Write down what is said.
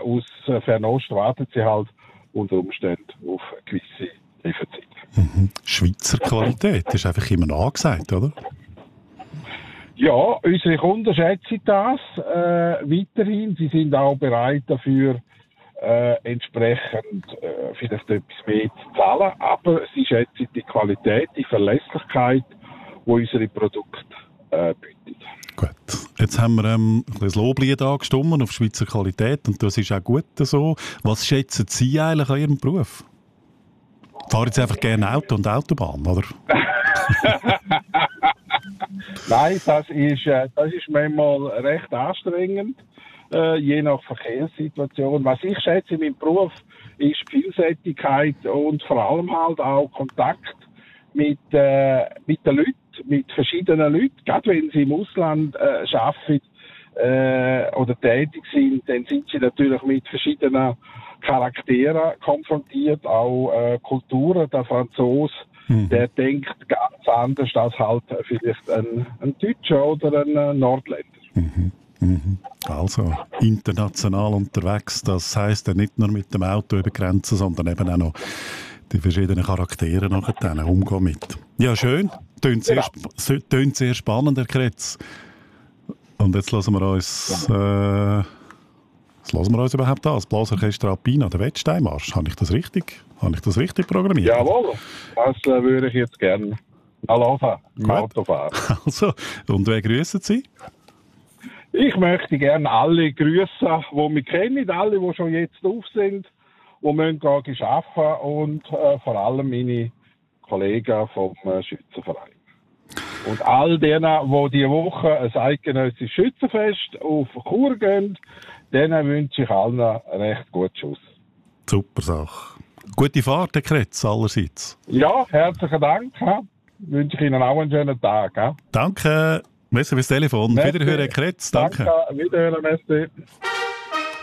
aus Fernost warten sie halt unter Umständen auf gewisse Lieferzeiten. Schweizer Qualität ist einfach immer angesagt, oder? Ja, unsere Kunden schätzen das weiterhin. Sie sind auch bereit dafür, entsprechend vielleicht etwas mehr zu zahlen, aber sie schätzen die Qualität, die Verlässlichkeit, die unsere Produkte bieten. Gut, jetzt haben wir ein Loblied angestimmt auf Schweizer Qualität und das ist auch gut so. Was schätzen Sie eigentlich an Ihrem Beruf? Fahren Sie einfach gerne Auto und Autobahn, oder? Nein, das ist manchmal recht anstrengend, je nach Verkehrssituation. Was ich schätze in meinem Beruf, ist Vielseitigkeit und vor allem halt auch Kontakt mit den Leuten, mit verschiedenen Leuten. Gerade wenn sie im Ausland arbeiten oder tätig sind, dann sind sie natürlich mit verschiedenen Charakteren konfrontiert, auch Kulturen. Der Franzose, der denkt ganz anders als halt vielleicht ein Deutscher oder ein Nordländer. Also international unterwegs, das heisst ja nicht nur mit dem Auto über Grenzen, sondern eben auch noch die verschiedenen Charaktere nachher umgehen mit. Ja, schön. Tönt sehr spannend, Herr Kretz. Und jetzt lassen wir uns... Was hören wir uns überhaupt an? Das Blasorchester Alpina, der Wettsteinmarsch. Habe ich das richtig programmiert? Jawohl, das würde ich jetzt gerne mal anfangen, im Auto fahren. Also, und wer grüßen Sie? Ich möchte gerne alle grüßen, die wir kennen, alle, die schon jetzt auf sind, die müssen gehen arbeiten und vor allem meine Kollegen vom Schützenverein. Und all denen, die diese Woche ein eidgenössisches Schützenfest auf Chur gehen, denen wünsche ich allen recht guten Schuss. Super Sache. Gute Fahrt, Herr Kretz, allerseits. Ja, herzlichen Dank. Wünsche ich Ihnen auch einen schönen Tag. Danke. Merci fürs Telefon. Wiederhören, Herr Kretz. Danke. Wiederhören, merci.